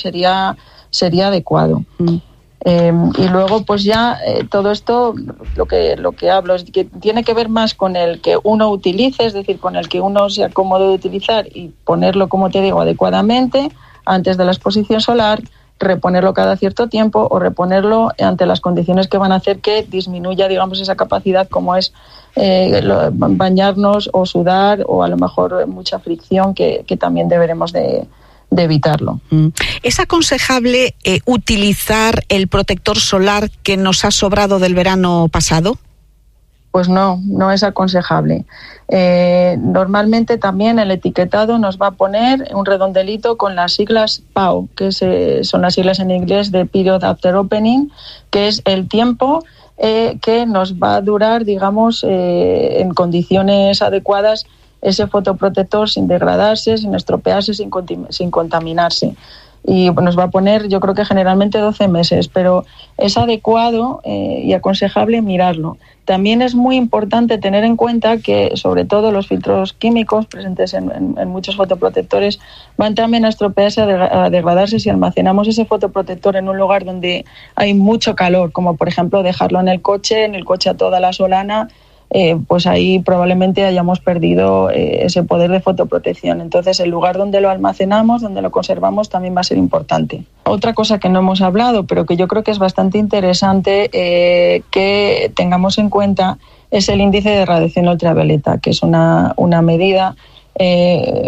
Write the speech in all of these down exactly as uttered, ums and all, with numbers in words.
sería, sería adecuado. Mm. Eh, y luego pues ya eh, todo esto lo que lo que hablo es que tiene que ver más con el que uno utilice, es decir, con el que uno sea cómodo de utilizar y ponerlo, como te digo, adecuadamente antes de la exposición solar, reponerlo cada cierto tiempo o reponerlo ante las condiciones que van a hacer que disminuya, digamos, esa capacidad, como es eh, lo, bañarnos o sudar o a lo mejor mucha fricción que, que también deberemos de de evitarlo. ¿Es aconsejable eh, utilizar el protector solar que nos ha sobrado del verano pasado? Pues no, no es aconsejable. Eh, normalmente también el etiquetado nos va a poner un redondelito con las siglas P A O, que se, son las siglas en inglés de Period After Opening, que es el tiempo eh, que nos va a durar, digamos, eh, en condiciones adecuadas ese fotoprotector sin degradarse, sin estropearse, sin, sin contaminarse. Y nos va a poner, yo creo que generalmente doce meses, pero es adecuado eh, y aconsejable mirarlo. También es muy importante tener en cuenta que, sobre todo, los filtros químicos presentes en, en, en muchos fotoprotectores van también a estropearse, a degradarse si almacenamos ese fotoprotector en un lugar donde hay mucho calor, como por ejemplo dejarlo en el coche, en el coche a toda la solana. Eh, pues ahí probablemente hayamos perdido eh, ese poder de fotoprotección. Entonces, el lugar donde lo almacenamos, donde lo conservamos, también va a ser importante. Otra cosa que no hemos hablado, pero que yo creo que es bastante interesante eh, que tengamos en cuenta, es el índice de radiación ultravioleta, que es una, una medida eh,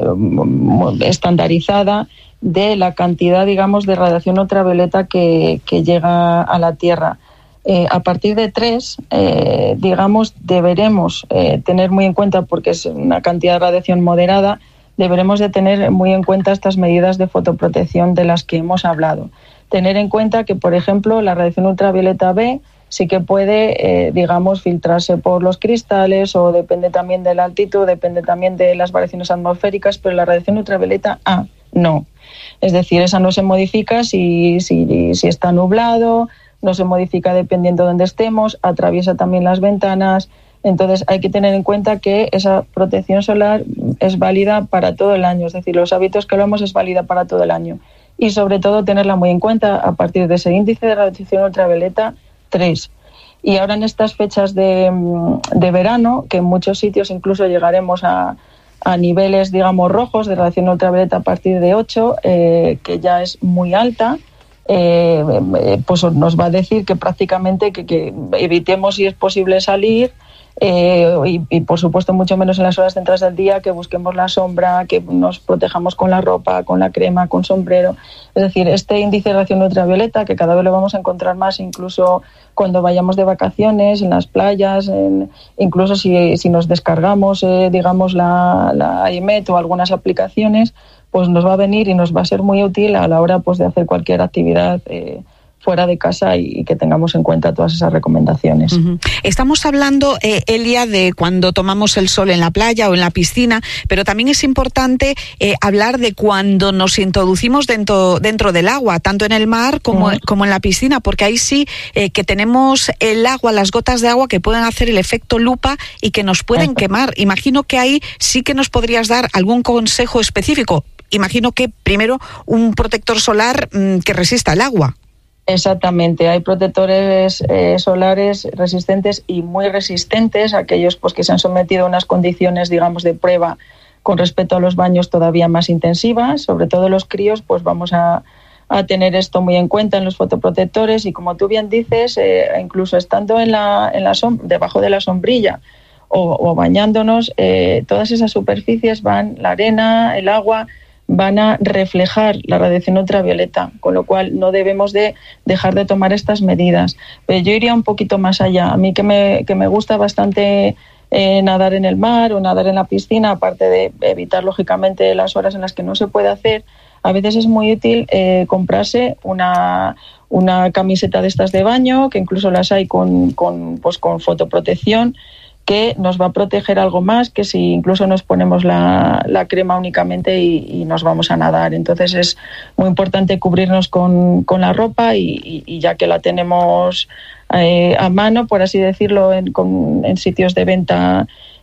estandarizada de la cantidad, digamos, de radiación ultravioleta que, que llega a la Tierra. Eh, a partir de tres, eh, digamos, deberemos eh, tener muy en cuenta, porque es una cantidad de radiación moderada, deberemos de tener muy en cuenta estas medidas de fotoprotección de las que hemos hablado. Tener en cuenta que, por ejemplo, la radiación ultravioleta B sí que puede, eh, digamos, filtrarse por los cristales, o depende también de la altitud, depende también de las variaciones atmosféricas, pero la radiación ultravioleta A no. Es decir, esa no se modifica si, si, si está nublado, no se modifica dependiendo de dónde estemos, atraviesa también las ventanas. Entonces hay que tener en cuenta que esa protección solar es válida para todo el año, es decir, los hábitos que hablamos es válida para todo el año. Y sobre todo tenerla muy en cuenta a partir de ese índice de radiación ultravioleta tres. Y ahora en estas fechas de, de verano, que en muchos sitios incluso llegaremos a, a niveles, digamos, rojos de radiación ultravioleta a partir de ocho, eh, que ya es muy alta, Eh, pues nos va a decir que prácticamente que, que evitemos, si es posible, salir eh, y, y por supuesto mucho menos en las horas centrales del día, que busquemos la sombra, que nos protejamos con la ropa, con la crema, con sombrero. Es decir, este índice de radiación ultravioleta, que cada vez lo vamos a encontrar más incluso cuando vayamos de vacaciones, en las playas, en, incluso si, si nos descargamos eh, digamos la, la I M E T o algunas aplicaciones, pues nos va a venir y nos va a ser muy útil a la hora, pues, de hacer cualquier actividad eh, fuera de casa, y, y que tengamos en cuenta todas esas recomendaciones. Uh-huh. Estamos hablando, eh, Elia, de cuando tomamos el sol en la playa o en la piscina, pero también es importante eh, hablar de cuando nos introducimos dentro, dentro del agua, tanto en el mar como, uh-huh. como en la piscina, porque ahí sí eh, que tenemos el agua, las gotas de agua que pueden hacer el efecto lupa y que nos pueden uh-huh. quemar. Imagino que ahí sí que nos podrías dar algún consejo específico. Imagino que primero un protector solar mmm, que resista el agua. Exactamente, hay protectores eh, solares resistentes y muy resistentes, aquellos pues que se han sometido a unas condiciones, digamos, de prueba con respecto a los baños todavía más intensivas. Sobre todo los críos, pues vamos a, a tener esto muy en cuenta en los fotoprotectores, y como tú bien dices, eh, incluso estando en la, en la som- debajo de la sombrilla o, o bañándonos, eh, todas esas superficies van, la arena, el agua, van a reflejar la radiación ultravioleta, con lo cual no debemos de dejar de tomar estas medidas. Pero yo iría un poquito más allá. A mí que me, que me gusta bastante eh, nadar en el mar o nadar en la piscina, aparte de evitar, lógicamente, las horas en las que no se puede hacer, a veces es muy útil eh, comprarse una, una camiseta de estas de baño, que incluso las hay con, con, pues, con fotoprotección, que nos va a proteger algo más que si incluso nos ponemos la, la crema únicamente y, y nos vamos a nadar. Entonces es muy importante cubrirnos con, con la ropa, y, y, y ya que la tenemos eh, a mano, por así decirlo, en, con, en sitios de venta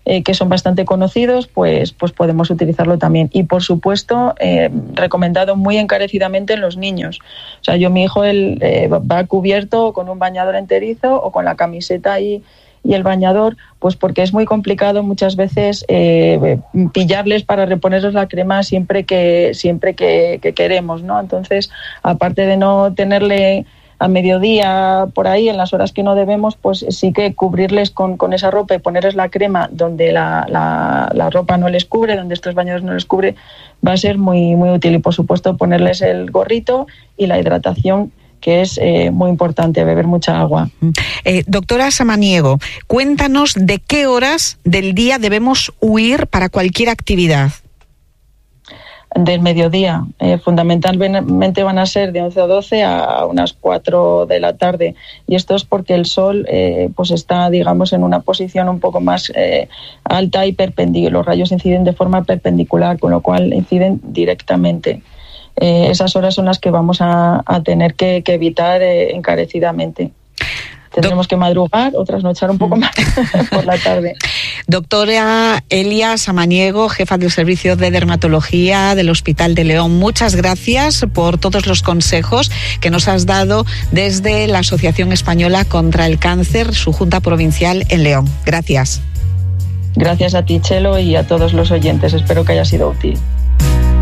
eh, que son bastante conocidos, pues, pues podemos utilizarlo también. Y por supuesto, eh, recomendado muy encarecidamente en los niños. O sea, yo mi hijo él eh, va cubierto con un bañador enterizo o con la camiseta y, y el bañador, pues porque es muy complicado muchas veces eh, pillarles para reponerles la crema siempre que siempre que, que queremos, ¿no? Entonces, aparte de no tenerle a mediodía por ahí, en las horas que no debemos, pues sí que cubrirles con, con esa ropa y ponerles la crema donde la, la, la ropa no les cubre, donde estos bañadores no les cubre, va a ser muy, muy útil. Y por supuesto ponerles el gorrito y la hidratación, que es eh, muy importante, beber mucha agua. Eh, doctora Samaniego, cuéntanos de qué horas del día debemos huir para cualquier actividad. Del mediodía, eh, fundamentalmente van a ser de once a doce a unas cuatro de la tarde, y esto es porque el sol eh, pues está, digamos, en una posición un poco más eh, alta y perpendicular. Los rayos inciden de forma perpendicular, con lo cual inciden directamente. Eh, esas horas son las que vamos a, a tener que, que evitar eh, encarecidamente. Tendremos que madrugar o trasnochar un poco más por la tarde. Doctora Elia Samaniego, jefa del Servicio de Dermatología del Hospital de León, muchas gracias por todos los consejos que nos has dado desde la Asociación Española contra el Cáncer, su Junta Provincial en León. Gracias. Gracias a ti, Chelo, y a todos los oyentes. Espero que haya sido útil.